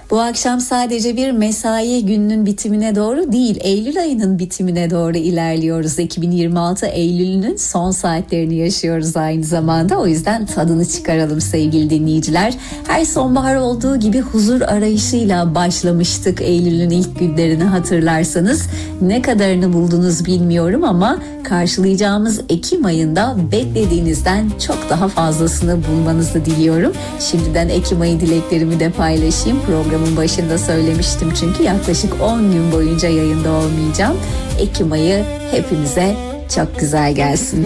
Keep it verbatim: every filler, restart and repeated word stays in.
Bu akşam sadece bir mesai gününün bitimine doğru değil, Eylül ayının bitimine doğru ilerliyoruz. iki bin yirmi altı Eylül'ünün son saatlerini yaşıyoruz aynı zamanda. O yüzden tadını çıkaralım sevgili dinleyiciler. Her sonbahar olduğu gibi huzur arayışıyla başlamıştık Eylül'ün ilk günlerini hatırlarsanız. Ne kadarını buldunuz bilmiyorum ama karşılayacağımız Ekim ayında beklediğinizden çok daha fazlasını bulmanızı diliyorum. Şimdiden Ekim ayı dileklerimi de paylaşayım. Programın başında söylemiştim çünkü yaklaşık on gün boyunca yayında olmayacağım. Ekim ayı hepimize çok güzel gelsin.